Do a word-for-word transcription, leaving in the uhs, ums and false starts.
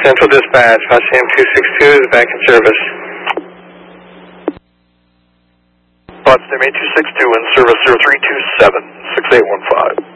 Central Dispatch, R C M two six two is back in service. Potsdam eight two six two in service zero three two seven, six eight one five.